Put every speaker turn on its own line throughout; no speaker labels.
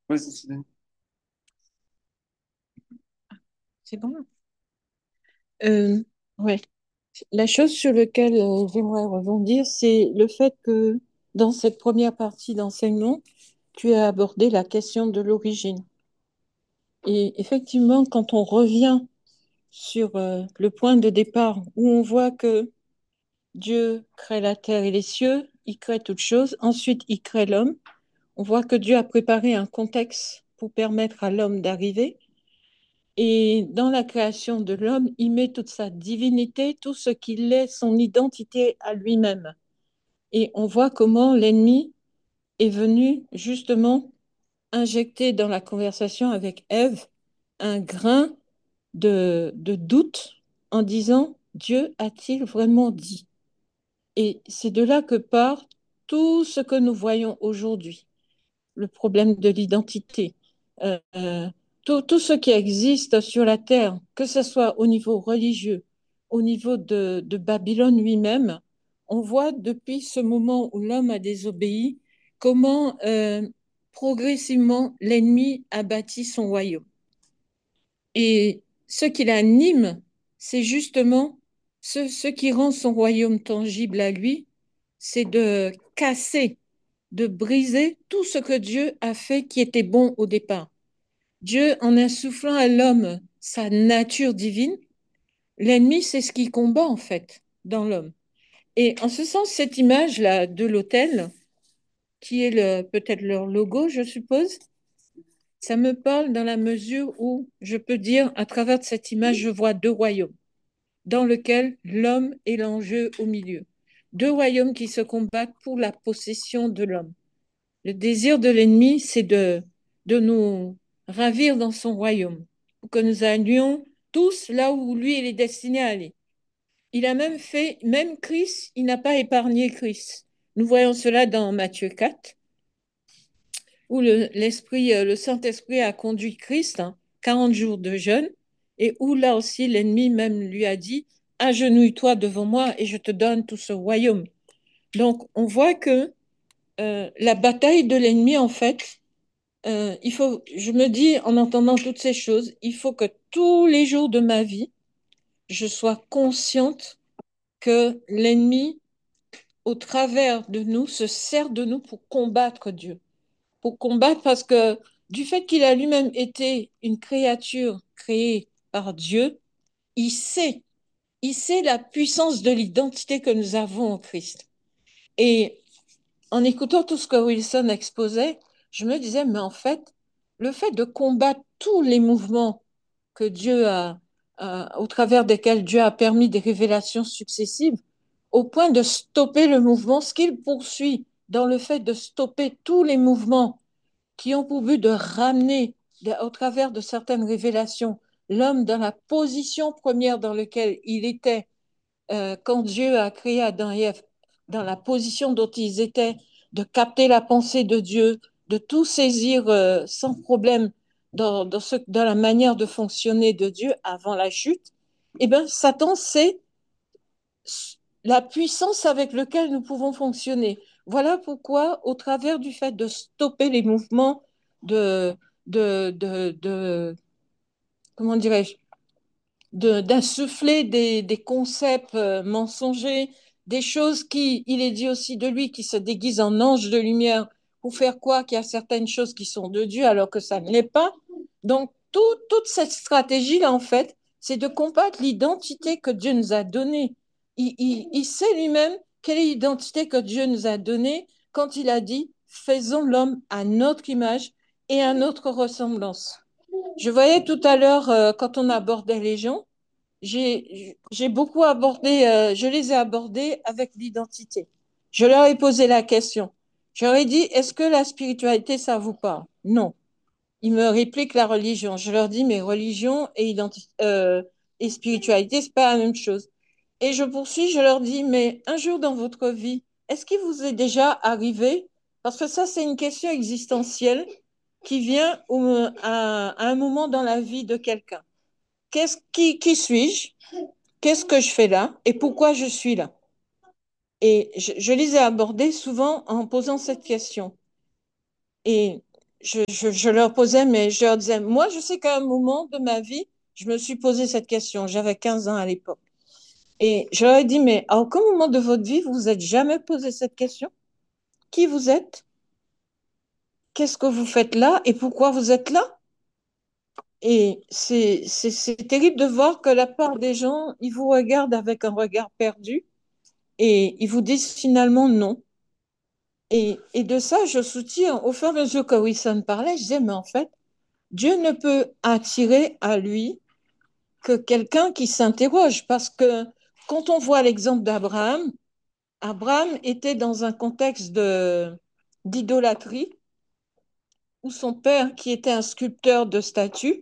Ouais,
C'est bon? Euh, ouais. La chose sur laquelle j'aimerais rebondir, c'est le fait que dans cette première partie d'enseignement, tu as abordé la question de l'origine. Et effectivement, quand on revient sur le point de départ où on voit que Dieu crée la terre et les cieux, il crée toutes choses, ensuite il crée l'homme, on voit que Dieu a préparé un contexte pour permettre à l'homme d'arriver. Et dans la création de l'homme, il met toute sa divinité, tout ce qu'il est, son identité à lui-même. Et on voit comment l'ennemi est venu justement injecter dans la conversation avec Ève un grain de doute en disant, Dieu a-t-il vraiment dit? Et c'est de là que part tout ce que nous voyons aujourd'hui, le problème de l'identité, euh, euh, tout ce qui existe sur la terre, que ce soit au niveau religieux, au niveau de Babylone lui-même, on voit depuis ce moment où l'homme a désobéi, comment progressivement l'ennemi a bâti son royaume. Et ce qui l'anime, c'est justement ce qui rend son royaume tangible à lui, c'est de casser, de briser tout ce que Dieu a fait qui était bon au départ. Dieu, en insufflant à l'homme sa nature divine, l'ennemi, c'est ce qu'il combat en fait dans l'homme. Et en ce sens, cette image-là de l'autel, qui est peut-être leur logo, je suppose, ça me parle dans la mesure où je peux dire, à travers cette image, je vois deux royaumes dans lesquels l'homme est l'enjeu au milieu. Deux royaumes qui se combattent pour la possession de l'homme. Le désir de l'ennemi, c'est de nous ravir dans son royaume, pour que nous allions tous là où lui, il est destiné à aller. Il a même fait, même Christ, il n'a pas épargné Christ. Nous voyons cela dans Matthieu 4, où le Saint-Esprit a conduit Christ, 40 jours de jeûne, et où là aussi l'ennemi même lui a dit, agenouille-toi devant moi et je te donne tout ce royaume. Donc on voit que la bataille de l'ennemi, en fait, je me dis en entendant toutes ces choses, il faut que tous les jours de ma vie, je sois consciente que l'ennemi, au travers de nous, se sert de nous pour combattre Dieu. Pour combattre parce que du fait qu'il a lui-même été une créature créée par Dieu, il sait, il sait la puissance de l'identité que nous avons en Christ. Et en écoutant tout ce que Wilson exposait, je me disais, mais en fait, le fait de combattre tous les mouvements que au travers desquels Dieu a permis des révélations successives, au point de stopper le mouvement, ce qu'il poursuit dans le fait de stopper tous les mouvements qui ont pour but de ramener, au travers de certaines révélations, l'homme dans la position première dans laquelle il était quand Dieu a créé Adam et Ève, dans la position dont ils étaient, de capter la pensée de Dieu, de tout saisir sans problème dans la manière de fonctionner de Dieu avant la chute, eh bien, Satan, c'est la puissance avec laquelle nous pouvons fonctionner. Voilà pourquoi, au travers du fait de stopper les mouvements de, de comment dirais-je, d'insuffler des concepts mensongers, des choses qui, il est dit aussi de lui, qui se déguisent en ange de lumière pour faire quoi qu'il y a certaines choses qui sont de Dieu alors que ça ne l'est pas. Donc, toute cette stratégie-là, en fait, c'est de combattre l'identité que Dieu nous a donnée. Il sait lui-même quelle est l'identité que Dieu nous a donnée quand il a dit, faisons l'homme à notre image et à notre ressemblance. Je voyais tout à l'heure, quand on abordait les gens, j'ai beaucoup abordé, je les ai abordés avec l'identité. Je leur ai posé la question. Je leur ai dit, est-ce que la spiritualité, ça vous parle? Non. Ils me répliquent la religion. Je leur dis, mais religion et spiritualité, c'est pas la même chose. Et je poursuis, je leur dis, mais un jour dans votre vie, est-ce qu'il vous est déjà arrivé, parce que ça, c'est une question existentielle qui vient à un moment dans la vie de quelqu'un. Qui suis-je? Qu'est-ce que je fais là et pourquoi je suis là? Et je les ai abordés souvent en posant cette question. Et je leur posais, mais je leur disais, moi, je sais qu'à un moment de ma vie, je me suis posé cette question. J'avais 15 ans à l'époque. Et je leur ai dit, mais à aucun moment de votre vie, vous vous êtes jamais posé cette question? Qui vous êtes? Qu'est-ce que vous faites là? Et pourquoi vous êtes là? Et c'est terrible de voir que la part des gens, ils vous regardent avec un regard perdu et ils vous disent finalement non. Et de ça, je soutiens, au fur et à mesure que Wilson parlait, je disais, mais en fait, Dieu ne peut attirer à lui que quelqu'un qui s'interroge. Parce que quand on voit l'exemple d'Abraham, Abraham était dans un contexte d'idolâtrie où son père, qui était un sculpteur de statues,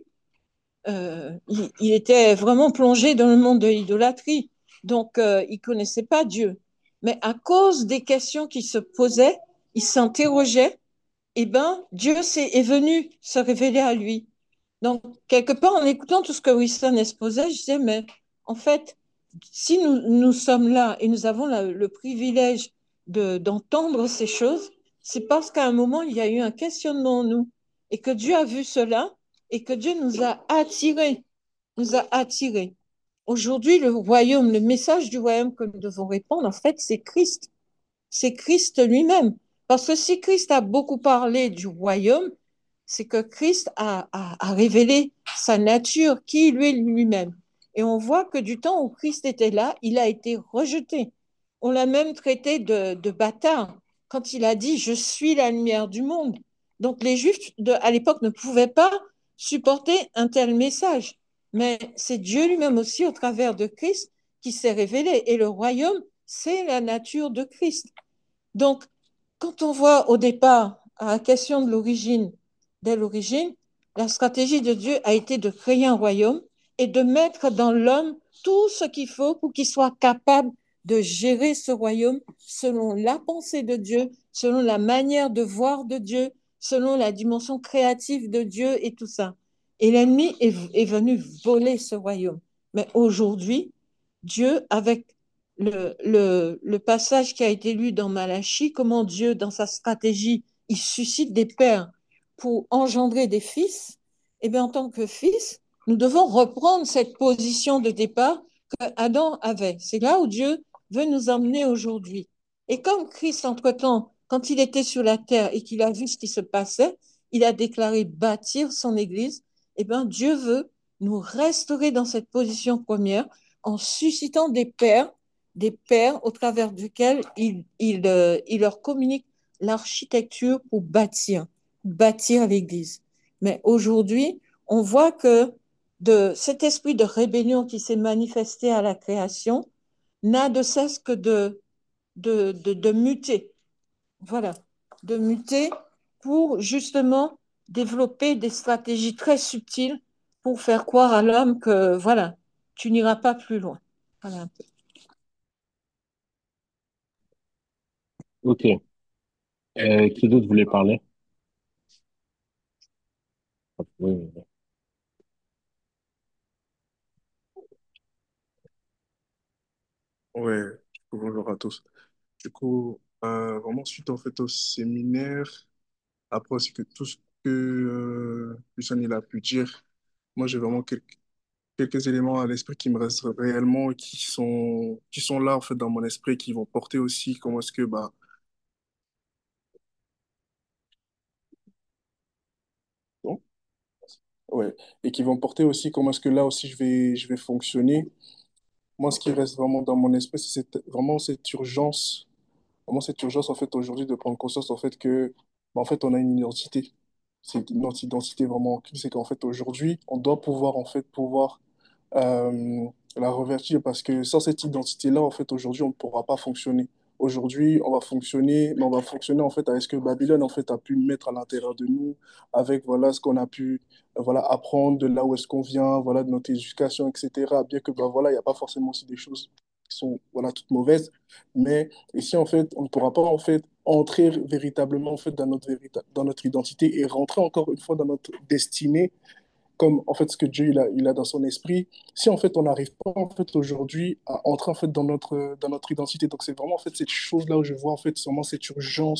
il était vraiment plongé dans le monde de l'idolâtrie. Donc, il ne connaissait pas Dieu. Mais à cause des questions qui se posaient, il s'interrogeait, et ben, est venu se révéler à lui. Donc, quelque part, en écoutant tout ce que Winston exposait, je disais, mais en fait, si nous sommes là et nous avons le privilège d'entendre ces choses, c'est parce qu'à un moment, il y a eu un questionnement en nous et que Dieu a vu cela et que Dieu nous a attirés. Aujourd'hui, le royaume, le message du royaume que nous devons répondre, en fait, c'est Christ. C'est Christ lui-même. Parce que si Christ a beaucoup parlé du royaume, c'est que Christ a révélé sa nature, qui il est lui-même. Et on voit que du temps où Christ était là, il a été rejeté. On l'a même traité de bâtard quand il a dit, je suis la lumière du monde. Donc les Juifs à l'époque ne pouvaient pas supporter un tel message. Mais c'est Dieu lui-même aussi, au travers de Christ, qui s'est révélé. Et le royaume, c'est la nature de Christ. Donc, quand on voit au départ à la question de l'origine, dès l'origine, la stratégie de Dieu a été de créer un royaume et de mettre dans l'homme tout ce qu'il faut pour qu'il soit capable de gérer ce royaume selon la pensée de Dieu, selon la manière de voir de Dieu, selon la dimension créative de Dieu et tout ça. Et l'ennemi est venu voler ce royaume. Mais aujourd'hui, Dieu, avec le passage qui a été lu dans Malachie, comment Dieu, dans sa stratégie, il suscite des pères pour engendrer des fils, et bien en tant que fils, nous devons reprendre cette position de départ que Adam avait. C'est là où Dieu veut nous emmener aujourd'hui. Et comme Christ, entre-temps, quand il était sur la terre et qu'il a vu ce qui se passait, il a déclaré bâtir son Église, et bien Dieu veut nous restaurer dans cette position première en suscitant des pères au travers duquel il leur communique l'architecture pour bâtir l'Église. Mais aujourd'hui, on voit que de cet esprit de rébellion qui s'est manifesté à la création n'a de cesse que de muter. Voilà, de muter pour justement développer des stratégies très subtiles pour faire croire à l'homme que, voilà, tu n'iras pas plus loin. Voilà.
Ok. Qui d'autre voulait parler? Oui, oui.
Ouais, bonjour à tous. Du coup, vraiment suite en fait au séminaire, après aussi que tout ce que Lucien il a pu dire, moi j'ai vraiment quelques éléments à l'esprit qui me restent réellement et qui sont là en fait dans mon esprit, qui vont porter aussi comment est-ce que bah bon, ouais, et qui vont porter aussi comment est-ce que là aussi je vais fonctionner. Moi, ce qui reste vraiment dans mon esprit, c'est vraiment cette urgence en fait aujourd'hui de prendre conscience en fait que bah, en fait on a une identité. C'est notre identité vraiment en Christ, c'est qu'en fait aujourd'hui on doit pouvoir la revertir parce que sans cette identité-là en fait aujourd'hui on ne pourra pas fonctionner. Aujourd'hui on va fonctionner, mais on va fonctionner en fait avec ce que Babylone en fait a pu mettre à l'intérieur de nous, avec voilà ce qu'on a pu voilà apprendre de là où est-ce qu'on vient, voilà de notre éducation, etc. Bien que bah voilà il n'y a pas forcément aussi des choses qui sont voilà toutes mauvaises, mais ici, en fait, on ne pourra pas, en fait, entrer véritablement, en fait, dans notre identité et rentrer encore une fois dans notre destinée, comme, en fait, ce que Dieu, il a dans son esprit, si, en fait, on n'arrive pas, en fait, aujourd'hui, à entrer, en fait, dans notre identité. Donc, c'est vraiment, en fait, cette chose-là où je vois, en fait, vraiment cette urgence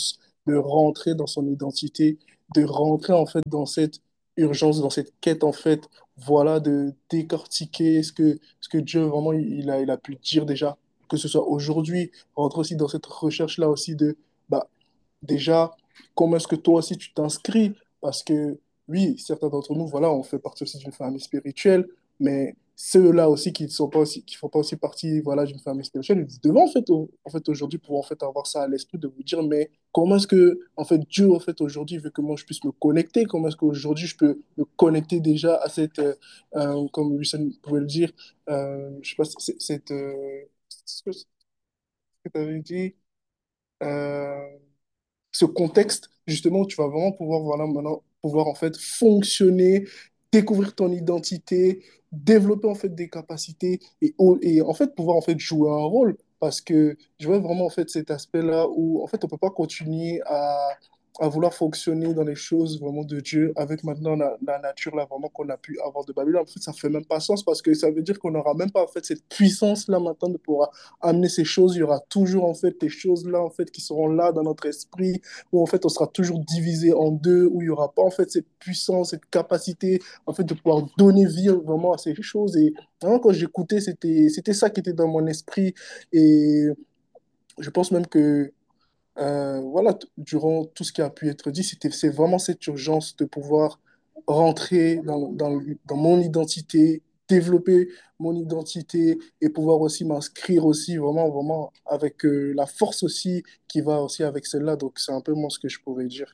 de rentrer dans son identité, de rentrer en fait dans cette urgence, dans cette quête en fait, voilà, de décortiquer ce que Dieu vraiment il a pu dire déjà, que ce soit aujourd'hui, rentrer aussi dans cette recherche-là aussi de, bah, déjà, comment est-ce que toi aussi tu t'inscris? Parce que oui, certains d'entre nous, voilà, on fait partie aussi d'une famille spirituelle, mais ceux-là aussi qui ne sont pas aussi, qui font pas aussi partie, voilà, d'une famille spirituelle, ils devant en fait, en fait aujourd'hui pouvoir en fait avoir ça à l'esprit de vous dire, mais comment est-ce que en fait Dieu en fait aujourd'hui veut que moi je puisse me connecter? Comment est-ce qu'aujourd'hui je peux me connecter déjà à cette, comme Wilson pouvait le dire, je sais pas, cette, ce que tu avais dit. euh, Ce contexte, justement, où tu vas vraiment pouvoir, voilà, maintenant, pouvoir en fait fonctionner, découvrir ton identité, développer en fait des capacités et en fait pouvoir en fait jouer un rôle. Parce que je vois vraiment en fait cet aspect-là où en fait on peut pas continuer à vouloir fonctionner dans les choses vraiment de Dieu avec maintenant la nature là vraiment qu'on a pu avoir de Babylone. En fait, ça fait même pas sens parce que ça veut dire qu'on n'aura même pas en fait cette puissance là maintenant de pouvoir amener ces choses. Il y aura toujours en fait des choses là en fait qui seront là dans notre esprit où en fait on sera toujours divisé en deux, où il n'y aura pas en fait cette puissance, cette capacité en fait de pouvoir donner vie vraiment à ces choses. Et vraiment quand j'écoutais, c'était ça qui était dans mon esprit. Et je pense même que voilà, durant tout ce qui a pu être dit, c'est vraiment cette urgence de pouvoir rentrer dans mon identité, développer mon identité et pouvoir aussi m'inscrire aussi vraiment, vraiment avec la force aussi qui va aussi avec celle-là. Donc, c'est un peu moi ce que je pourrais dire.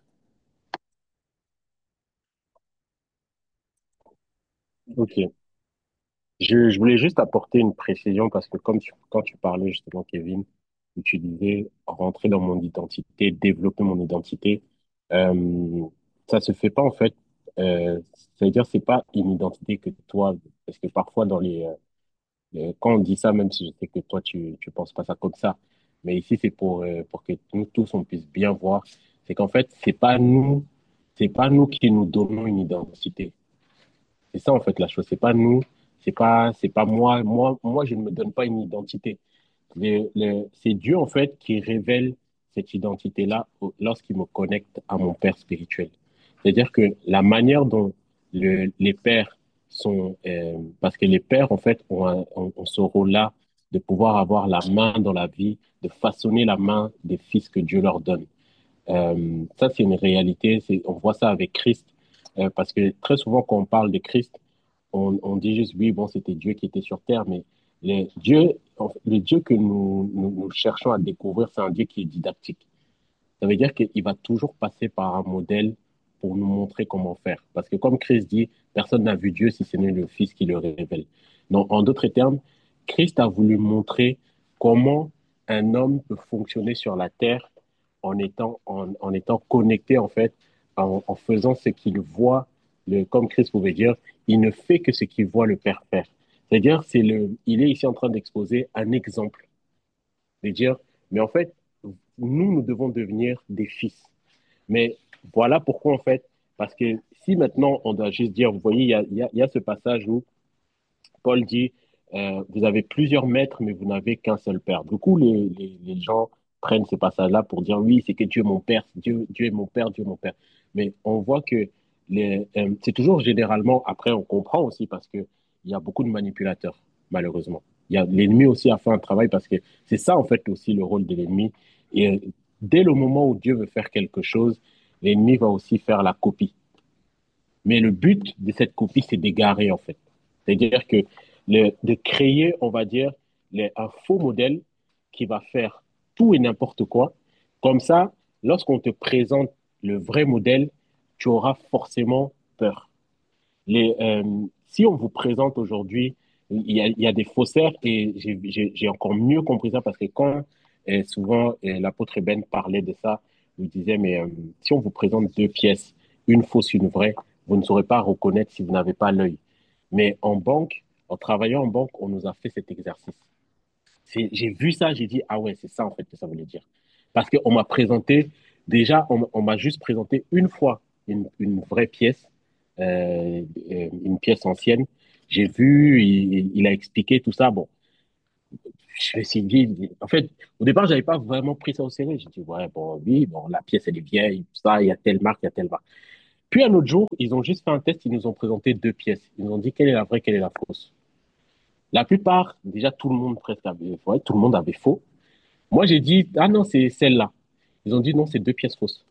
Ok. Je voulais juste apporter une précision parce que quand tu parlais justement, Kevin, où tu disais rentrer dans mon identité, développer mon identité, euh, ça se fait pas en fait. C'est-à-dire, c'est pas une identité que toi, parce que parfois quand on dit ça, même si je sais que toi, tu penses pas ça comme ça, mais ici, c'est pour que nous tous, on puisse bien voir, c'est qu'en fait, c'est pas nous qui nous donnons une identité. C'est ça, en fait, la chose. C'est pas nous, c'est pas moi. Moi, je ne me donne pas une identité. C'est Dieu, en fait, qui révèle cette identité-là lorsqu'il me connecte à mon Père spirituel. C'est-à-dire que la manière dont les pères sont, parce que les pères, en fait, ont ce rôle-là de pouvoir avoir la main dans la vie, de façonner la main des fils que Dieu leur donne. Ça, c'est une réalité. On voit ça avec Christ, parce que très souvent, quand on parle de Christ, on dit juste, oui, bon, c'était Dieu qui était sur terre, mais le Dieu que nous cherchons à découvrir, c'est un Dieu qui est didactique. Ça veut dire qu'il va toujours passer par un modèle pour nous montrer comment faire. Parce que comme Christ dit, personne n'a vu Dieu si ce n'est le Fils qui le révèle. Donc, en d'autres termes, Christ a voulu montrer comment un homme peut fonctionner sur la terre en étant connecté, en fait, en faisant ce qu'il voit, comme Christ pouvait dire, il ne fait que ce qu'il voit le Père faire. C'est-à-dire, il est ici en train d'exposer un exemple. De dire, mais en fait, nous devons devenir des fils. Mais voilà pourquoi, en fait, parce que si maintenant on doit juste dire, vous voyez, il y a ce passage où Paul dit, vous avez plusieurs maîtres, mais vous n'avez qu'un seul père. Du coup, les gens prennent ce passage-là pour dire, oui, c'est que Dieu est mon père, Dieu est mon père, Dieu est mon père. Mais on voit que c'est toujours généralement, après on comprend aussi parce qu'il y a beaucoup de manipulateurs, malheureusement. L'ennemi aussi a fait un travail parce que c'est ça, en fait, aussi le rôle de l'ennemi. Et dès le moment où Dieu veut faire quelque chose, l'ennemi va aussi faire la copie. Mais le but de cette copie, c'est d'égarer, en fait. C'est-à-dire que de créer, on va dire, un faux modèle qui va faire tout et n'importe quoi. Comme ça, lorsqu'on te présente le vrai modèle, tu auras forcément peur. Si on vous présente aujourd'hui, il y a des faussaires et j'ai encore mieux compris ça parce que quand souvent l'apôtre Ben parlait de ça, il disait, mais si on vous présente deux pièces, une fausse, une vraie, vous ne saurez pas reconnaître si vous n'avez pas l'œil. Mais en banque, en travaillant en banque, on nous a fait cet exercice. J'ai vu ça, j'ai dit, ah ouais, c'est ça en fait que ça voulait dire. Parce qu'on m'a présenté, déjà, on m'a juste présenté une fois une vraie pièce, une pièce ancienne. J'ai vu, il a expliqué tout ça. Bon, Je me suis dit, en fait, au départ, j'avais pas vraiment pris ça au sérieux. J'ai dit, ouais, bon, oui, bon, la pièce, elle est vieille, tout ça, il y a telle marque, il y a telle marque. Puis un autre jour, ils ont juste fait un test, ils nous ont présenté deux pièces. Ils nous ont dit quelle est la vraie, quelle est la fausse. La plupart, déjà, tout le monde presque avait, ouais, tout le monde avait faux. Moi, j'ai dit, ah non, c'est celle-là. Ils ont dit, non, c'est deux pièces fausses.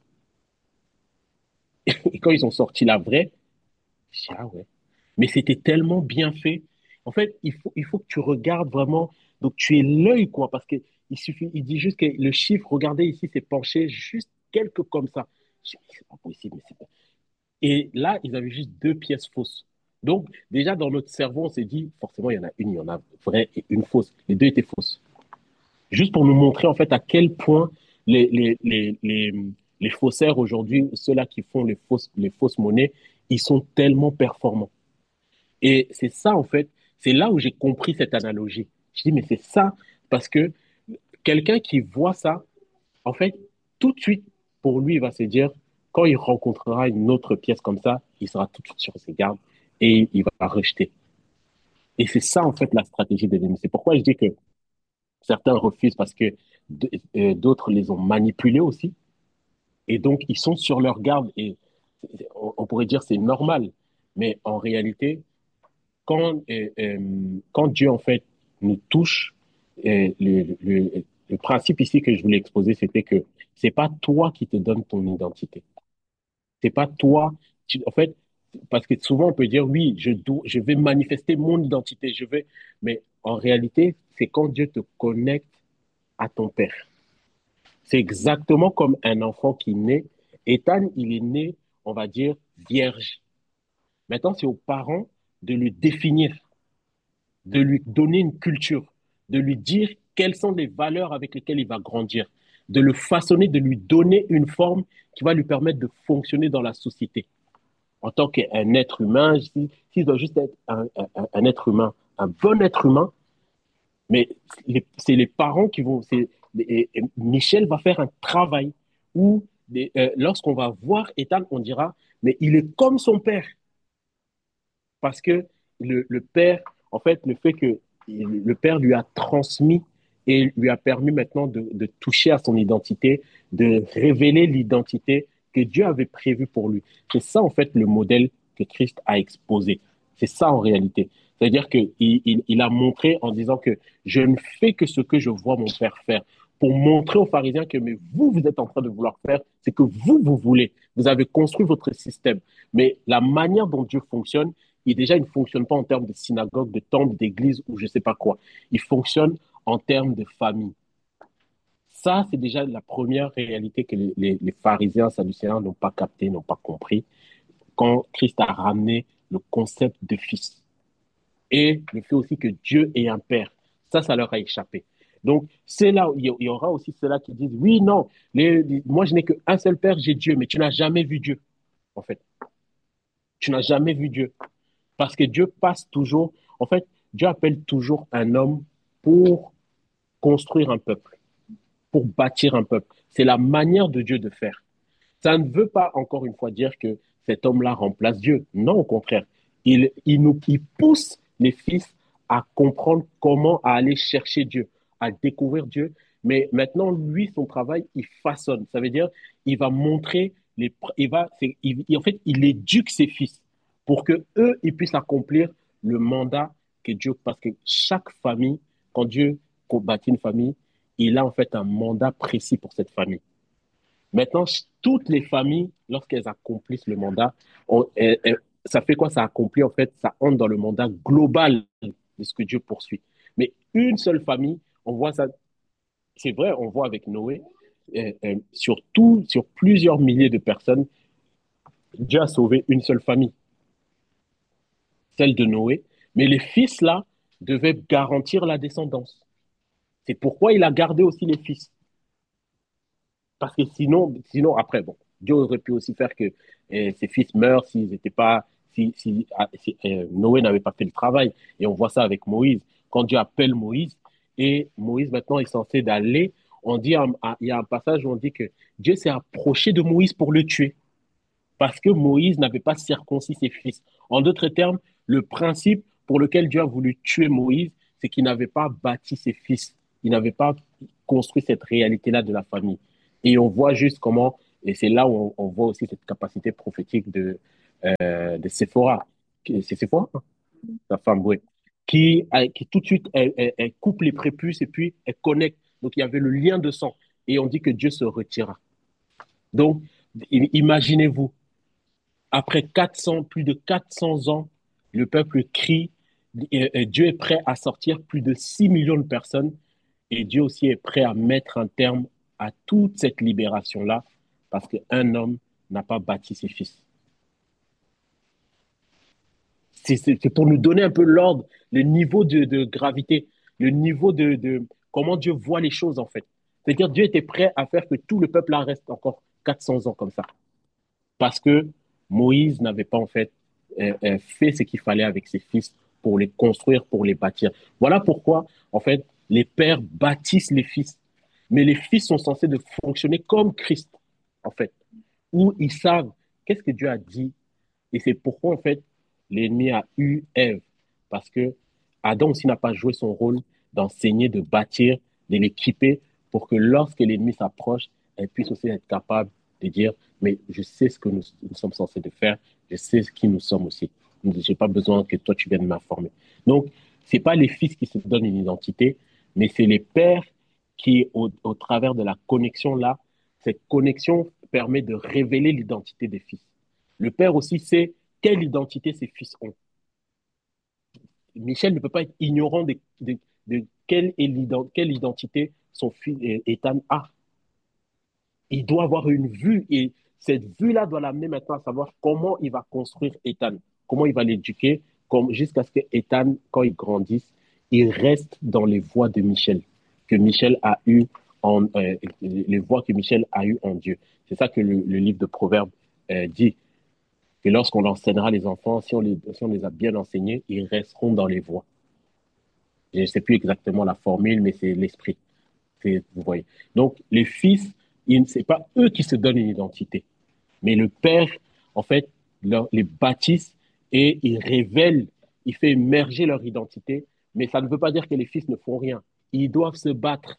Et quand ils ont sorti la vraie, j'ai dit, ah ouais. Mais c'était tellement bien fait. En fait, il faut que tu regardes vraiment. Donc, tu es l'œil, quoi, parce que il suffit, il dit juste que le chiffre, regardez ici, c'est penché juste quelques comme ça. Je dis, mais c'est pas possible, mais c'est pas. Et là, ils avaient juste deux pièces fausses. Donc, déjà, dans notre cerveau, on s'est dit, forcément, il y en a une, il y en a vraie et une fausse. Les deux étaient fausses. Juste pour nous montrer, en fait, à quel point les, les, les, les, les faussaires aujourd'hui, ceux-là qui font les fausses monnaies, ils sont tellement performants. Et c'est ça, en fait, c'est là où j'ai compris cette analogie. Je dis, mais c'est ça, parce que quelqu'un qui voit ça, en fait, tout de suite, pour lui, il va se dire, quand il rencontrera une autre pièce comme ça, il sera tout de suite sur ses gardes et il va rejeter. Et c'est ça, en fait, la stratégie des ennemis. C'est pourquoi je dis que certains refusent parce que d'autres les ont manipulés aussi. Et donc, ils sont sur leur garde. Et on pourrait dire c'est normal. Mais en réalité, quand Dieu, en fait, nous touche, le principe ici que je voulais exposer, c'était que c'est pas toi qui te donne ton identité. C'est pas toi. En fait, parce que souvent, on peut dire, oui, je vais manifester mon identité, mais en réalité, c'est quand Dieu te connecte à ton Père. C'est exactement comme un enfant qui naît. Ethan, il est né, on va dire, vierge. Maintenant, c'est aux parents de le définir, de lui donner une culture, de lui dire quelles sont les valeurs avec lesquelles il va grandir, de le façonner, de lui donner une forme qui va lui permettre de fonctionner dans la société. En tant qu'un être humain, s'il doit juste être un être humain, un bon être humain, mais c'est les parents qui vont. Et Michel va faire un travail où, lorsqu'on va voir Ethan, on dira, mais il est comme son père. Parce que le père, en fait, le fait que le père lui a transmis et lui a permis maintenant de toucher à son identité, de révéler l'identité que Dieu avait prévue pour lui. C'est ça, en fait, le modèle que Christ a exposé. C'est ça en réalité. C'est-à-dire qu'il a montré en disant que je ne fais que ce que je vois mon père faire. Pour montrer aux pharisiens que mais vous êtes en train de vouloir faire, c'est que vous voulez. Vous avez construit votre système. Mais la manière dont Dieu fonctionne, déjà, il ne fonctionne pas en termes de synagogue, de temple, d'église ou je ne sais pas quoi. Il fonctionne en termes de famille. Ça, c'est déjà la première réalité que les pharisiens, sadducéens n'ont pas capté, n'ont pas compris quand Christ a ramené le concept de fils. Et le fait aussi que Dieu est un père. Ça leur a échappé. Donc, c'est là où il y aura aussi ceux-là qui disent, oui, non, moi je n'ai qu'un seul père, j'ai Dieu, mais tu n'as jamais vu Dieu, en fait. Tu n'as jamais vu Dieu. Parce que Dieu passe toujours, en fait, Dieu appelle toujours un homme pour construire un peuple, pour bâtir un peuple. C'est la manière de Dieu de faire. Ça ne veut pas, encore une fois, dire que cet homme-là remplace Dieu. Non, au contraire. Il pousse les fils à comprendre comment à aller chercher Dieu, à découvrir Dieu. Mais maintenant, lui, son travail, il façonne. Ça veut dire, il va montrer, en fait, il éduque ses fils pour que eux, ils puissent accomplir le mandat que Dieu, parce que chaque famille, quand Dieu bâtit une famille, il a en fait un mandat précis pour cette famille. Maintenant, toutes les familles, lorsqu'elles accomplissent le mandat, ça fait quoi? Ça accomplit, en fait, ça entre dans le mandat global de ce que Dieu poursuit. Mais une seule famille, on voit ça, c'est vrai, on voit avec Noé, sur plusieurs milliers de personnes, Dieu a sauvé une seule famille, celle de Noé. Mais les fils, là, devaient garantir la descendance. C'est pourquoi il a gardé aussi les fils. Parce que sinon après, bon, Dieu aurait pu aussi faire que ses fils meurent s'ils n'étaient pas, si Noé n'avait pas fait le travail. Et on voit ça avec Moïse. Quand Dieu appelle Moïse, et Moïse maintenant est censé d'aller, il y a un passage où on dit que Dieu s'est approché de Moïse pour le tuer. Parce que Moïse n'avait pas circoncis ses fils. En d'autres termes, le principe pour lequel Dieu a voulu tuer Moïse, c'est qu'il n'avait pas bâti ses fils. Il n'avait pas construit cette réalité-là de la famille. Et on voit juste comment, et c'est là où on voit aussi cette capacité prophétique de Séphora. C'est Séphora, hein, sa femme, oui. Qui tout de suite, elle coupe les prépuces et puis elle connecte. Donc il y avait le lien de sang. Et on dit que Dieu se retira. Donc, imaginez-vous, après 400, plus de 400 ans, le peuple crie, et Dieu est prêt à sortir plus de 6 millions de personnes, et Dieu aussi est prêt à mettre un terme à toute cette libération-là, parce qu'un homme n'a pas bâti ses fils. C'est pour nous donner un peu l'ordre, le niveau de gravité, le niveau de comment Dieu voit les choses, en fait. C'est-à-dire, Dieu était prêt à faire que tout le peuple là reste encore 400 ans comme ça. Parce que Moïse n'avait pas en fait fait ce qu'il fallait avec ses fils pour les construire, pour les bâtir. Voilà pourquoi en fait les pères bâtissent les fils, mais les fils sont censés de fonctionner comme Christ en fait, où ils savent qu'est-ce que Dieu a dit et c'est pourquoi, en fait, l'ennemi a eu Ève. Parce que Adam aussi n'a pas joué son rôle d'enseigner, de bâtir, de l'équiper pour que lorsque l'ennemi s'approche, elle puisse aussi être capable de dire, mais je sais ce que nous sommes censés de faire, je sais qui nous sommes aussi. Je n'ai pas besoin que toi, tu viennes m'informer. Donc, ce n'est pas les fils qui se donnent une identité, mais c'est les pères qui, au travers de la connexion là, cette connexion permet de révéler l'identité des fils. Le père aussi sait quelle identité ses fils ont. Michel ne peut pas être ignorant de quelle identité son fils Ethan a. Il doit avoir une vue et cette vue-là doit l'amener maintenant à savoir comment il va construire Ethan, comment il va l'éduquer, jusqu'à ce que Ethan, quand il grandisse, il reste dans les voies de Michel, que Michel a eu les voies que Michel a eues en Dieu. C'est ça que le livre de Proverbes dit. Et lorsqu'on enseignera les enfants, si on les a bien enseignés, ils resteront dans les voies. Je ne sais plus exactement la formule, mais c'est l'esprit. Vous voyez. Donc, les fils, ce n'est pas eux qui se donnent une identité, mais le père, en fait, les bâtissent et il révèle, il fait émerger leur identité, mais ça ne veut pas dire que les fils ne font rien. Ils doivent se battre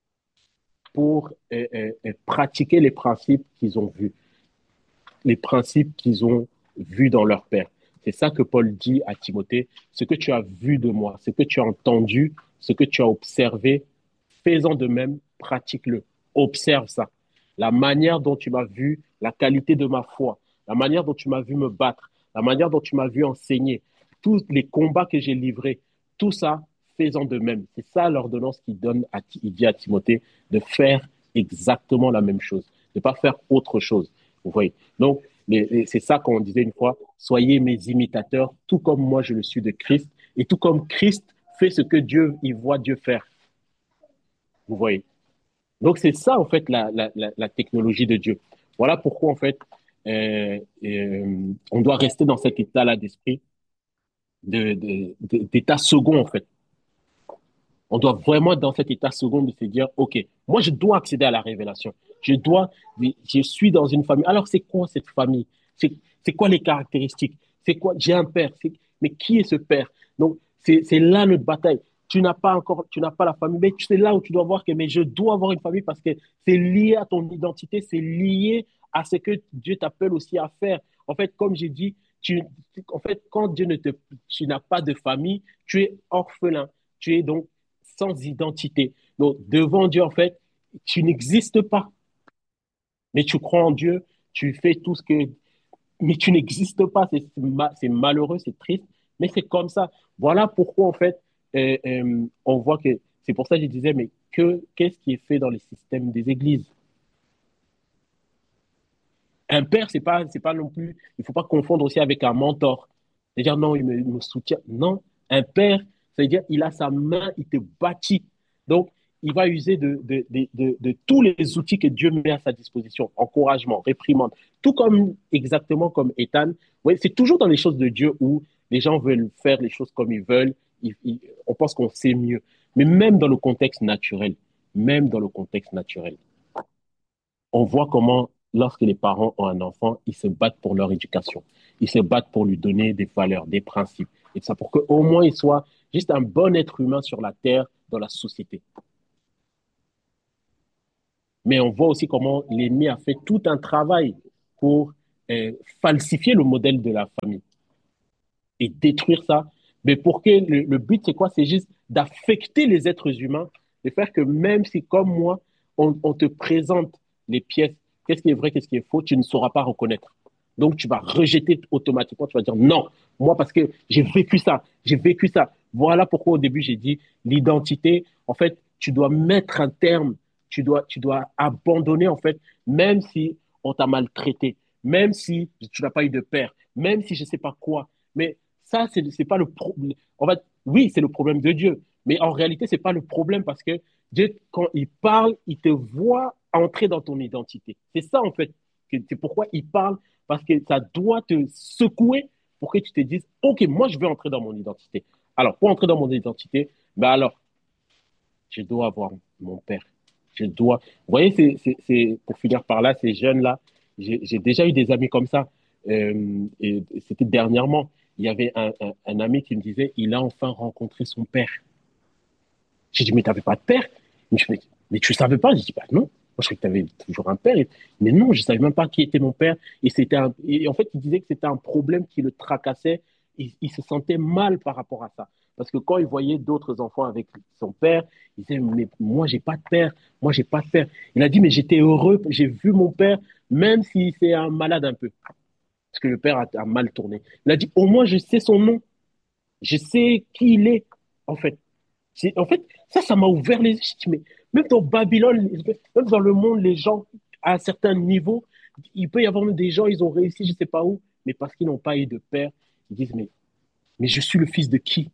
pour pratiquer les principes qu'ils ont vus, les principes qu'ils ont vus dans leur père. C'est ça que Paul dit à Timothée, ce que tu as vu de moi, ce que tu as entendu, ce que tu as observé, fais-en de même, pratique-le, observe ça. La manière dont tu m'as vu, la qualité de ma foi, la manière dont tu m'as vu me battre, la manière dont tu m'as vu enseigner, tous les combats que j'ai livrés, tout ça, fais-en de même. C'est ça l'ordonnance il dit à Timothée, de faire exactement la même chose, de ne pas faire autre chose. Vous voyez. Donc, c'est ça qu'on disait une fois, soyez mes imitateurs, tout comme moi je le suis de Christ, et tout comme Christ fait ce que il voit Dieu faire. Vous voyez. Donc, c'est ça, en fait, la technologie de Dieu. Voilà pourquoi, en fait, on doit rester dans cet état-là d'esprit, d'état second, en fait. On doit vraiment être dans cet état second de se dire, OK, moi, je dois accéder à la révélation. Je suis dans une famille. Alors, c'est quoi cette famille? C'est quoi les caractéristiques? C'est quoi? J'ai un père. Mais qui est ce père? Donc, c'est là notre bataille. Tu n'as pas la famille, mais c'est là où tu dois voir que, mais je dois avoir une famille parce que c'est lié à ton identité, c'est lié à ce que Dieu t'appelle aussi à faire. En fait, comme j'ai dit, en fait, quand tu n'as pas de famille, tu es orphelin. Tu es donc sans identité. Donc, devant Dieu, en fait, tu n'existes pas. Mais tu crois en Dieu, tu fais tout ce que... Mais tu n'existes pas. C'est malheureux, c'est triste, mais c'est comme ça. Voilà pourquoi, en fait, on voit que... C'est pour ça que je disais, mais qu'est-ce qui est fait dans les systèmes des églises? Un père, c'est pas non plus... Il ne faut pas confondre aussi avec un mentor. C'est-à-dire, non, il me soutient. Non, un père, c'est-à-dire, il a sa main, il te bâtit. Donc, il va user de tous les outils que Dieu met à sa disposition. Encouragement, réprimande. Tout comme, exactement comme Ethan. Ouais, c'est toujours dans les choses de Dieu où les gens veulent faire les choses comme ils veulent. On pense qu'on sait mieux. Mais même dans le contexte naturel, même dans le contexte naturel, on voit comment, lorsque les parents ont un enfant, ils se battent pour leur éducation. Ils se battent pour lui donner des valeurs, des principes. Et ça pour qu'au moins il soit juste un bon être humain sur la terre, dans la société. Mais on voit aussi comment l'ennemi a fait tout un travail pour falsifier le modèle de la famille et détruire ça. Mais pour que le but, c'est quoi? C'est juste d'affecter les êtres humains, de faire que même si, comme moi, on te présente les pièces, qu'est-ce qui est vrai, qu'est-ce qui est faux, tu ne sauras pas reconnaître. Donc, tu vas rejeter automatiquement, tu vas dire non, moi, parce que j'ai vécu ça, j'ai vécu ça. Voilà pourquoi au début, j'ai dit l'identité, en fait, tu dois mettre un terme, tu dois abandonner, en fait, même si on t'a maltraité, même si tu n'as pas eu de père, même si je ne sais pas quoi. Mais ça, c'est pas le problème. En fait, oui, c'est le problème de Dieu. Mais en réalité, c'est pas le problème parce que Dieu, quand il parle, il te voit entrer dans ton identité. C'est ça, en fait. C'est pourquoi il parle, parce que ça doit te secouer pour que tu te dises, OK, moi, je veux entrer dans mon identité. Alors, pour entrer dans mon identité, ben alors, je dois avoir mon père. Je dois. Vous voyez, pour finir par là, ces jeunes-là, j'ai déjà eu des amis comme ça. Et c'était dernièrement. Il y avait un ami qui me disait, il a enfin rencontré son père. J'ai dit, mais tu n'avais pas de père? Mais tu ne savais pas? J'ai dit, bah non. Moi, je croyais que tu avais toujours un père. Mais non, je ne savais même pas qui était mon père. Et en fait, il disait que c'était un problème qui le tracassait. Il se sentait mal par rapport à ça. Parce que quand il voyait d'autres enfants avec son père, il disait, mais moi, j'ai pas de père. Moi, j'ai pas de père. Il a dit, mais j'étais heureux. J'ai vu mon père, même si c'est un malade un peu. Parce que le père a mal tourné. Il a dit, au moins, je sais son nom. Je sais qui il est, en fait. En fait, ça m'a ouvert les yeux. Je dis, mais même dans Babylone, même dans le monde, les gens, à un certain niveau, il peut y avoir même des gens, ils ont réussi, je ne sais pas où, mais parce qu'ils n'ont pas eu de père, ils disent, mais je suis le fils de qui,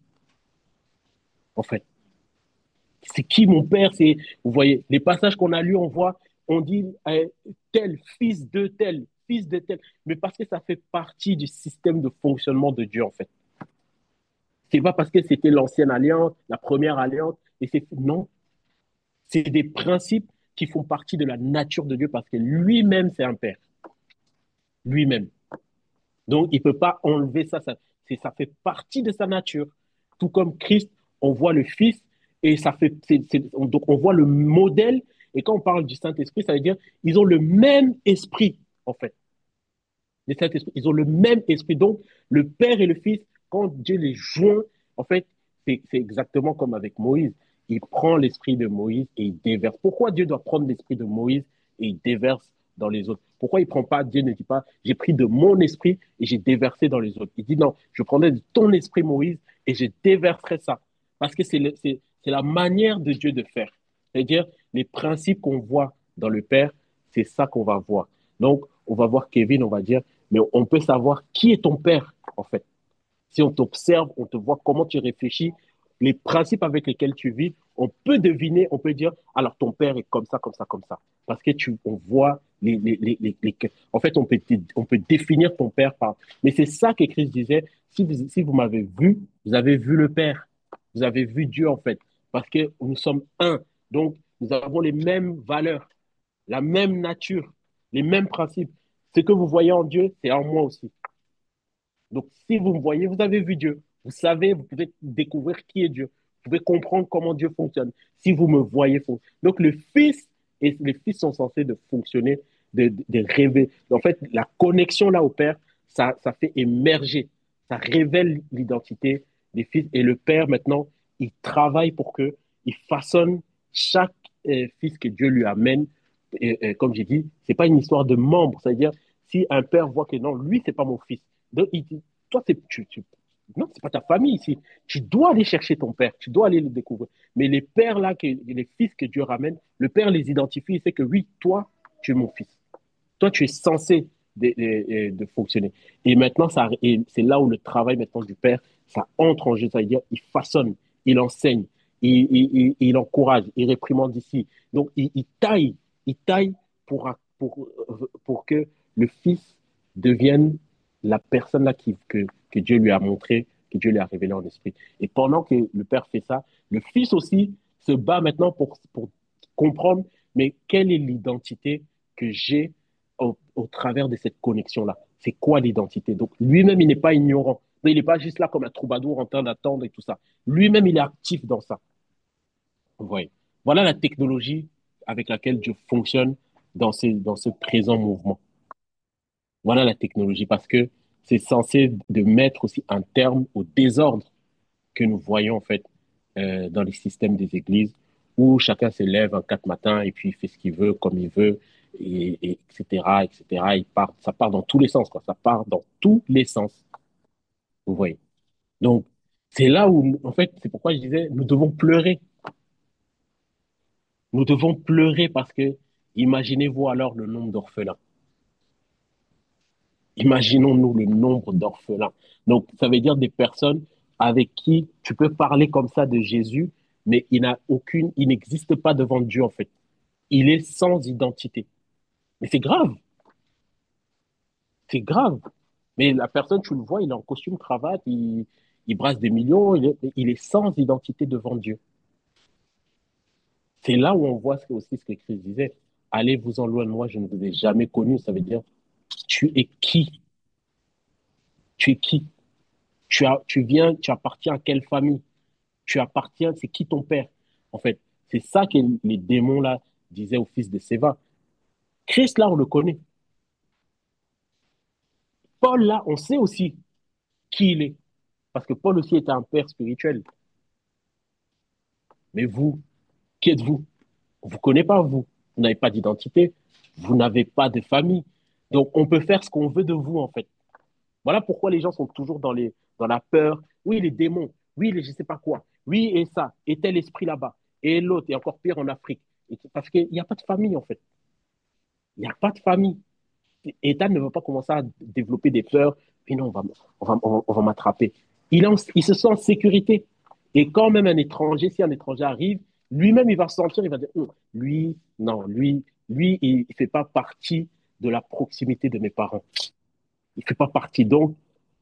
en fait? C'est qui mon père? Vous voyez, les passages qu'on a lus, on voit, on dit tel, fils de tel, mais parce que ça fait partie du système de fonctionnement de Dieu, en fait. C'est pas parce que c'était l'ancienne alliance, la première alliance, et c'est non, c'est des principes qui font partie de la nature de Dieu parce que lui-même, c'est un père. Lui-même. Donc, il ne peut pas enlever ça. Ça fait partie de sa nature. Tout comme Christ, on voit le Fils et ça fait. Donc, on voit le modèle. Et quand on parle du Saint-Esprit, ça veut dire ils ont le même esprit, en fait. Le Saint-Esprit, ils ont le même esprit. Donc, le Père et le Fils, quand Dieu les joint, en fait, c'est exactement comme avec Moïse. Il prend l'esprit de Moïse et il déverse. Pourquoi Dieu doit prendre l'esprit de Moïse et il déverse dans les autres? Pourquoi il prend pas, Dieu ne dit pas, j'ai pris de mon esprit et j'ai déversé dans les autres. Il dit non, je prendrai de ton esprit, Moïse, et je déverserai ça. Parce que c'est la manière de Dieu de faire. C'est-à-dire, les principes qu'on voit dans le Père, c'est ça qu'on va voir. Donc, on va voir Kevin, on va dire, mais on peut savoir qui est ton père, en fait. Si on t'observe, on te voit comment tu réfléchis, les principes avec lesquels tu vis, on peut deviner, on peut dire, alors ton père est comme ça, comme ça, comme ça. Parce que on voit en fait, on peut définir ton père par. Mais c'est ça que Christ disait, si vous m'avez vu, vous avez vu le Père. Vous avez vu Dieu, en fait. Parce que nous sommes un. Donc, nous avons les mêmes valeurs, la même nature, les mêmes principes. Ce que vous voyez en Dieu, c'est en moi aussi. Donc, si vous me voyez, vous avez vu Dieu. Vous savez, vous pouvez découvrir qui est Dieu. Vous pouvez comprendre comment Dieu fonctionne. Si vous me voyez, donc le Fils et les Fils sont censés de fonctionner, de rêver. En fait, la connexion là au Père, ça fait émerger, ça révèle l'identité des Fils. Et le Père, maintenant, il travaille pour que il façonne chaque fils que Dieu lui amène. Et comme j'ai dit, c'est pas une histoire de membres. C'est-à-dire, si un père voit que non, lui, c'est pas mon fils, donc, il dit, toi, non, c'est pas ta famille ici. Tu dois aller chercher ton père, tu dois aller le découvrir. Mais les pères là, les fils que Dieu ramène, le père les identifie, il sait que oui, toi, tu es mon fils. Toi, tu es censé de fonctionner. Et maintenant, c'est là où le travail maintenant du père, ça entre en jeu. Ça veut dire, il façonne, il enseigne, il encourage, il réprimande ici. Donc, il taille pour que le fils devienne la personne là que Dieu lui a montré, que Dieu lui a révélé en esprit. Et pendant que le père fait ça, le fils aussi se bat maintenant pour comprendre, mais quelle est l'identité que j'ai au travers de cette connexion-là. C'est quoi l'identité? Donc lui-même, il n'est pas ignorant Il n'est pas juste là comme un troubadour en train d'attendre et tout ça. Lui-même, il est actif dans ça. Vous voyez. Voilà la technologie avec laquelle Dieu fonctionne dans ce présent mouvement. Voilà la technologie parce que c'est censé de mettre aussi un terme au désordre que nous voyons en fait dans les systèmes des églises où chacun se lève un 4 matin et puis il fait ce qu'il veut, comme il veut, etc., etc. Ça part dans tous les sens, quoi. Ça part dans tous les sens. Vous voyez. Donc, c'est là où, en fait, c'est pourquoi je disais, nous devons pleurer. Nous devons pleurer parce que, imaginez-vous alors le nombre d'orphelins. Imaginons-nous le nombre d'orphelins. Donc, ça veut dire des personnes avec qui tu peux parler comme ça de Jésus, mais il n'existe pas devant Dieu, en fait. Il est sans identité. Mais c'est grave, c'est grave. Mais la personne, tu le vois, il est en costume, cravate, il brasse des millions, il est sans identité devant Dieu. C'est là où on voit aussi ce que Christ disait. Allez-vous-en loin de moi, je ne vous ai jamais connu. Ça veut dire, tu es qui? Tu es qui? Tu appartiens à quelle famille? Tu appartiens, c'est qui ton père? En fait, c'est ça que les démons là disaient au fils de Séva. Christ là, on le connaît. Paul là, on sait aussi qui il est. Parce que Paul aussi était un père spirituel. Mais vous, qui êtes-vous? On ne vous connaît pas, vous. Vous n'avez pas d'identité. Vous n'avez pas de famille. Donc, on peut faire ce qu'on veut de vous, en fait. Voilà pourquoi les gens sont toujours dans la peur. Oui, les démons. Oui, les je ne sais pas quoi. Oui, et ça. Et tel esprit là-bas. Et l'autre. Et encore pire en Afrique. Parce qu'il n'y a pas de famille, en fait. Il n'y a pas de famille. Ethan ne veut pas commencer à développer des peurs. Puis non, on va m'attraper. Il se sent en sécurité. Et quand même un étranger, si un étranger arrive, lui-même, il va se sentir, il va dire, lui, non, lui, il ne fait pas partie de la proximité de mes parents. Il ne fait pas partie. Donc,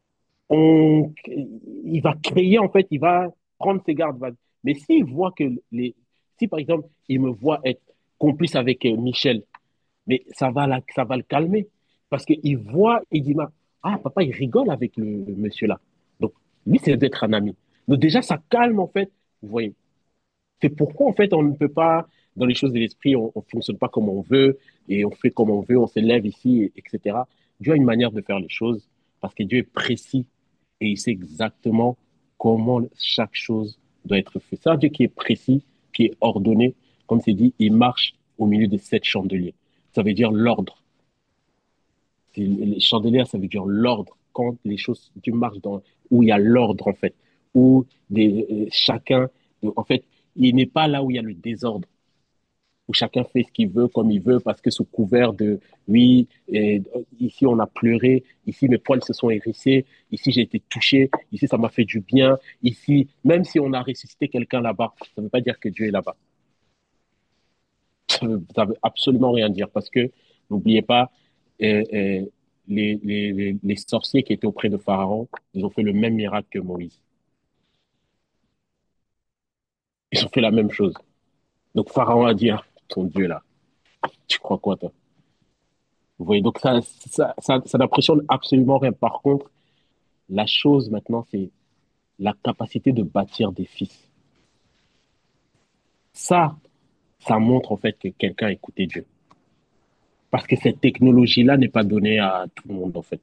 il va créer, en fait, il va prendre ses gardes. Mais s'il voit que si par exemple, il me voit être complice avec Michel, mais ça va le calmer. Parce qu'il voit, il dit, ah, papa, il rigole avec le monsieur là. Donc, lui, c'est d'être un ami. Donc, déjà, ça calme, en fait. Vous voyez. C'est pourquoi, en fait, on ne peut pas, dans les choses de l'esprit, on ne fonctionne pas comme on veut et on fait comme on veut, on se lève ici, etc. Dieu a une manière de faire les choses parce que Dieu est précis et il sait exactement comment chaque chose doit être faite. C'est un Dieu qui est précis, qui est ordonné. Comme c'est dit, il marche au milieu de 7 chandeliers. Ça veut dire l'ordre. Les chandeliers, ça veut dire l'ordre. Quand les choses, Dieu marche où il y a l'ordre, en fait, où chacun, en fait, il n'est pas là où il y a le désordre, où chacun fait ce qu'il veut, comme il veut, parce que sous couvert de, oui, ici on a pleuré, ici mes poils se sont hérissés, ici j'ai été touché, ici ça m'a fait du bien, ici, même si on a ressuscité quelqu'un là-bas, ça ne veut pas dire que Dieu est là-bas. Ça veut absolument rien dire, parce que, n'oubliez pas, euh, euh, les sorciers qui étaient auprès de Pharaon, ils ont fait le même miracle que Moïse. Ils ont fait la même chose. Donc Pharaon a dit, ah, ton Dieu là, tu crois quoi toi? Vous voyez, donc ça n'impressionne absolument rien. Par contre, la chose maintenant, c'est la capacité de bâtir des fils. Ça, ça montre en fait que quelqu'un a écouté Dieu. Parce que cette technologie-là n'est pas donnée à tout le monde en fait.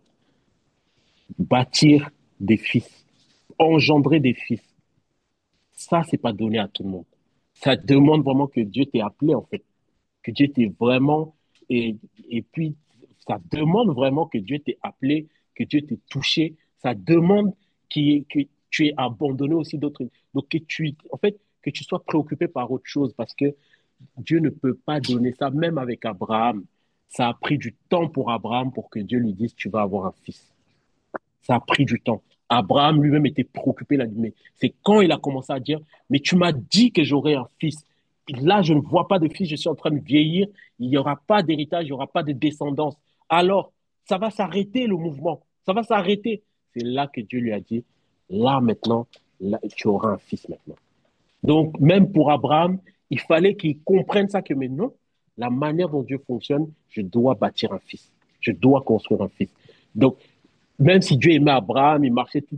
Bâtir des fils, engendrer des fils, ça, c'est pas donné à tout le monde. Ça demande vraiment que Dieu t'ait appelé en fait, que Dieu t'ait vraiment, et, et puis ça demande vraiment que Dieu t'ait appelé, que Dieu t'ait touché. Ça demande que tu aies abandonné aussi d'autres. Donc en fait, que tu sois préoccupé par autre chose parce que Dieu ne peut pas donner ça, même avec Abraham. Ça a pris du temps pour Abraham pour que Dieu lui dise, tu vas avoir un fils. Ça a pris du temps. Abraham lui-même était préoccupé là. Mais c'est quand il a commencé à dire, mais tu m'as dit que j'aurais un fils. Là, je ne vois pas de fils, je suis en train de vieillir, il n'y aura pas d'héritage, il n'y aura pas de descendance. Alors, ça va s'arrêter le mouvement, ça va s'arrêter. C'est là que Dieu lui a dit, là maintenant, là, tu auras un fils maintenant. Donc, même pour Abraham, il fallait qu'il comprenne ça que maintenant, la manière dont Dieu fonctionne, je dois bâtir un fils, je dois construire un fils. Donc, même si Dieu aimait Abraham, il marchait tout.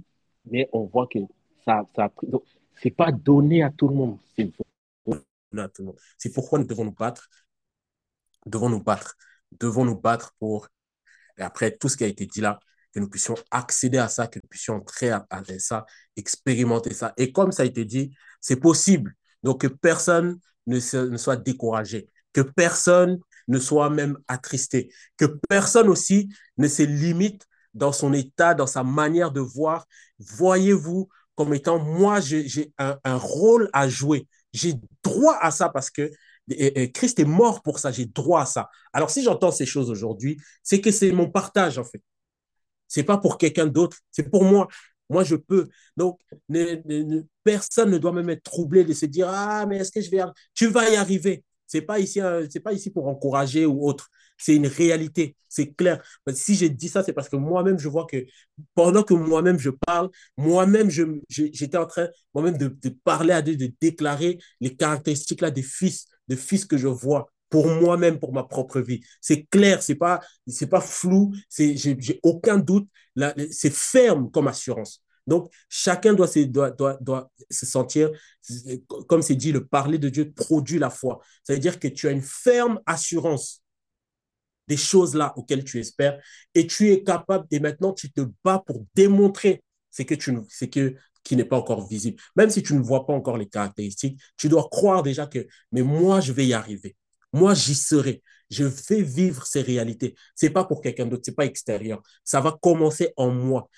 mais on voit que ça a pris. Donc, c'est pas donné à tout le monde. C'est donné à tout le monde. C'est pourquoi nous devons nous battre, devons nous battre, devons nous battre pour, et après tout ce qui a été dit là, que nous puissions accéder à ça, que nous puissions entrer à ça, expérimenter ça. Et comme ça a été dit, c'est possible. Donc, que personne ne soit découragé, que personne ne soit même attristé, que personne aussi ne se limite dans son état, dans sa manière de voir. Voyez-vous comme étant, moi, j'ai un rôle à jouer. J'ai droit à ça parce que Christ est mort pour ça, j'ai droit à ça. Alors, si j'entends ces choses aujourd'hui, c'est que c'est mon partage, en fait. C'est pas pour quelqu'un d'autre, c'est pour moi. Moi, je peux. Donc, personne ne doit même être troublé de se dire, ah, mais est-ce que je vais y arriver? Tu vas y arriver. C'est pas ici pour encourager ou autre. C'est une réalité, c'est clair. Si j'ai dit ça, c'est parce que moi-même, je vois que pendant que moi-même je parle, moi-même, j'étais en train moi-même de parler à Dieu, de déclarer les caractéristiques là des fils que je vois pour moi-même, pour ma propre vie. C'est clair, c'est pas flou, j'ai aucun doute. C'est ferme comme assurance. Donc, chacun doit se sentir, comme c'est dit, le parler de Dieu produit la foi. Ça veut dire que tu as une ferme assurance des choses là auxquelles tu espères et tu es capable, et maintenant tu te bats pour démontrer ce qui n'est pas encore visible. Même si tu ne vois pas encore les caractéristiques, tu dois croire déjà que, mais moi, je vais y arriver. Moi, j'y serai. Je vais vivre ces réalités. C'est pas pour quelqu'un d'autre, c'est pas extérieur. Ça va commencer en moi.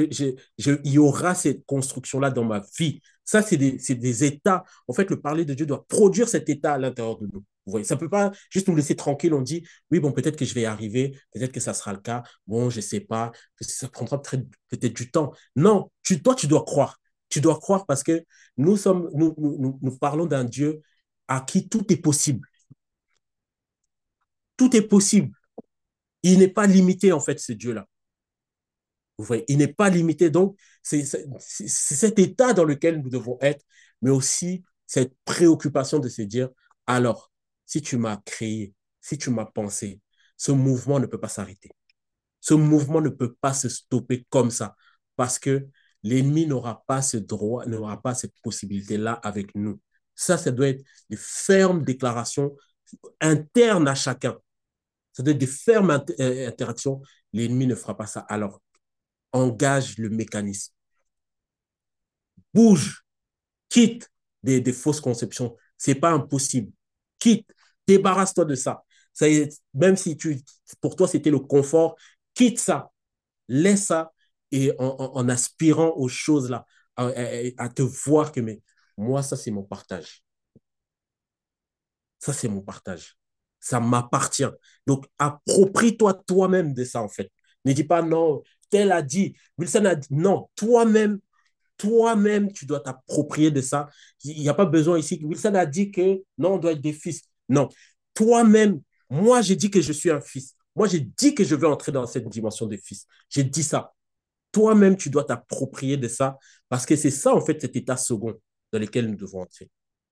Il y aura cette construction-là dans ma vie. Ça, c'est des états. En fait, le parler de Dieu doit produire cet état à l'intérieur de nous. Vous voyez, ça ne peut pas juste nous laisser tranquille. On dit, oui, bon, peut-être que je vais y arriver, peut-être que ça sera le cas. Bon, je ne sais pas, ça prendra peut-être du temps. Non, toi, tu dois croire. Tu dois croire parce que nous parlons d'un Dieu à qui tout est possible. Tout est possible. Il n'est pas limité, en fait, ce Dieu-là. Vous voyez, il n'est pas limité. Donc, c'est cet état dans lequel nous devons être, mais aussi cette préoccupation de se dire, alors, si tu m'as créé, si tu m'as pensé, ce mouvement ne peut pas s'arrêter. Ce mouvement ne peut pas se stopper comme ça, parce que l'ennemi n'aura pas ce droit, n'aura pas cette possibilité-là avec nous. Ça doit être des fermes déclarations internes à chacun. Ça doit être des fermes interactions. L'ennemi ne fera pas ça. Alors, engage le mécanisme. Bouge, quitte des fausses conceptions. C'est pas impossible. Quitte, débarrasse-toi de ça. Même si pour toi c'était le confort, quitte ça, laisse ça et en aspirant aux choses là, à te voir que mais moi ça c'est mon partage. Ça c'est mon partage. Ça m'appartient. Donc approprie-toi toi-même de ça en fait. Ne dis pas non, tel a dit, Wilson a dit non, toi-même, tu dois t'approprier de ça. Il n'y a pas besoin ici. Wilson a dit que non, on doit être des fils. Non. Toi-même, moi, j'ai dit que je suis un fils. Moi, j'ai dit que je veux entrer dans cette dimension de fils. J'ai dit ça. Toi-même, tu dois t'approprier de ça parce que c'est ça, en fait, cet état second dans lequel nous devons entrer.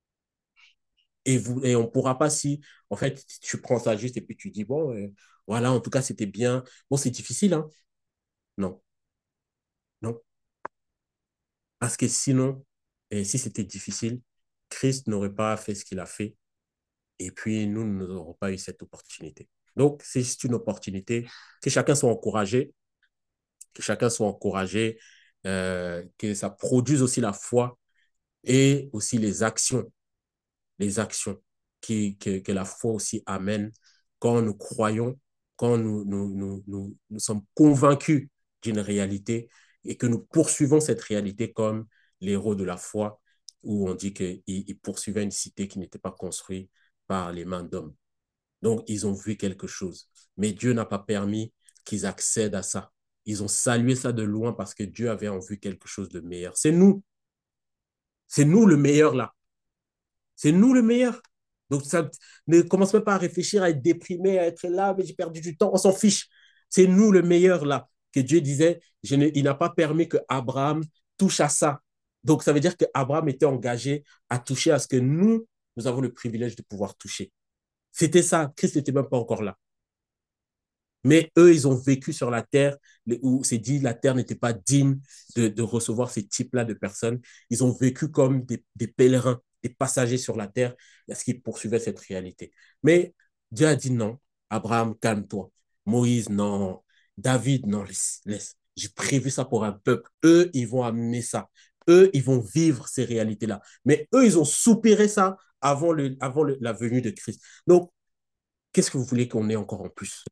Et on ne pourra pas si, en fait, tu prends ça juste et puis tu dis, bon, voilà, en tout cas, c'était bien. Bon, c'est difficile, hein? Non, non. Parce que sinon, et si c'était difficile, Christ n'aurait pas fait ce qu'il a fait. Et puis, nous n'aurons pas eu cette opportunité. Donc, c'est juste une opportunité que chacun soit encouragé, que chacun soit encouragé, que ça produise aussi la foi et aussi les actions que la foi aussi amène quand nous croyons, quand nous sommes convaincus d'une réalité et que nous poursuivons cette réalité comme l'héros de la foi, où on dit qu'il poursuivait une cité qui n'était pas construite par les mains d'hommes. Donc, ils ont vu quelque chose. Mais Dieu n'a pas permis qu'ils accèdent à ça. Ils ont salué ça de loin parce que Dieu avait en vue quelque chose de meilleur. C'est nous le meilleur là. C'est nous le meilleur. Donc, ça ne commence même pas à réfléchir, à être déprimé, à être là, mais j'ai perdu du temps, on s'en fiche. C'est nous le meilleur là. Que Dieu disait, il n'a pas permis que Abraham touche à ça. Donc, ça veut dire qu'Abraham était engagé à toucher à ce que nous avons le privilège de pouvoir toucher. C'était ça. Christ n'était même pas encore là.
Mais eux, ils ont vécu sur la terre où c'est dit la terre n'était pas digne de recevoir ces types-là de personnes. Ils ont vécu comme des pèlerins, des passagers sur la terre parce qu'ils poursuivaient cette réalité. Mais Dieu a dit non. Abraham, calme-toi. Moïse, non. David, non, laisse, laisse. J'ai prévu ça pour un peuple. Eux, ils vont amener ça. Eux, ils vont vivre ces réalités-là. Mais eux, ils ont soupiré ça avant la venue de Christ. Donc, qu'est-ce que vous voulez qu'on ait encore en plus?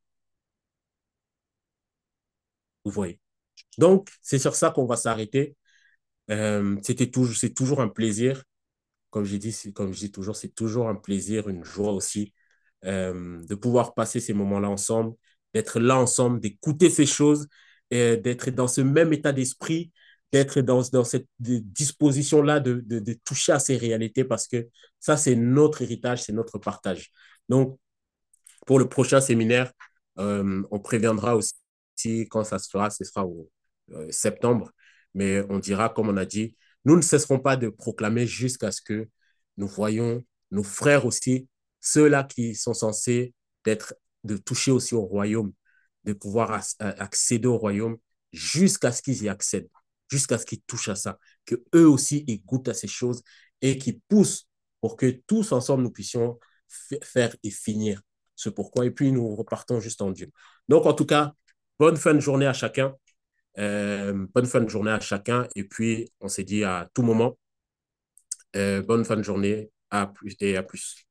Vous voyez. Donc, c'est sur ça qu'on va s'arrêter. C'est toujours un plaisir. Comme je dis toujours, c'est toujours un plaisir, une joie aussi de pouvoir passer ces moments-là ensemble, d'être là ensemble, d'écouter ces choses, d'être dans ce même état d'esprit, d'être dans cette disposition-là de toucher à ces réalités parce que ça, c'est notre héritage, c'est notre partage. Donc, pour le prochain séminaire, on préviendra aussi quand ça se fera, ce sera au septembre, mais on dira, comme on a dit, nous ne cesserons pas de proclamer jusqu'à ce que nous voyons nos frères aussi, ceux-là qui sont censés d'être, de toucher aussi au royaume, de pouvoir accéder au royaume jusqu'à ce qu'ils y accèdent, jusqu'à ce qu'ils touchent à ça, que eux aussi ils goûtent à ces choses et qu'ils poussent pour que tous ensemble nous puissions faire et finir ce pourquoi. Et puis, nous repartons juste en Dieu. Donc, en tout cas, bonne fin de journée à chacun. Bonne fin de journée à chacun. Et puis, on s'est dit à tout moment, bonne fin de journée. À plus et à plus.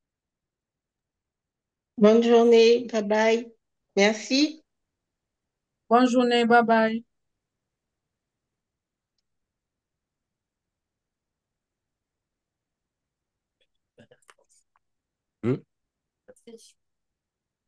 Bonne journée. Bye bye. Merci.
Bonne journée, bye bye.
Hmm?